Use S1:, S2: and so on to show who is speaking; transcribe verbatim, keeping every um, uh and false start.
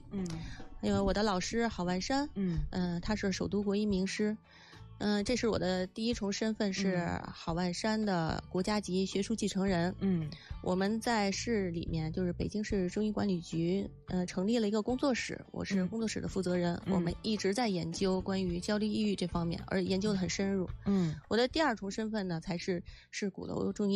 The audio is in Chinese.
S1: 嗯，
S2: 因为我的老师郝万山，
S1: 嗯
S2: 嗯、呃，他是首都国医名师。嗯，这是我的第一重身份，是郝万山的国家级学术继承人。
S1: 嗯，
S2: 我们在市里面，就是北京市中医管理局，呃，成立了一个工作室，我是工作室的负责人。
S1: 嗯、
S2: 我们一直在研究关于焦虑抑郁这方面，而研究的很深入。
S1: 嗯，
S2: 我的第二重身份呢，才是市鼓楼中医